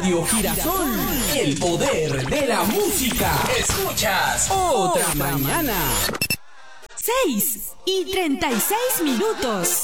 Radio Girasol, el poder de la música. Escuchas Otra Mañana. 6:36.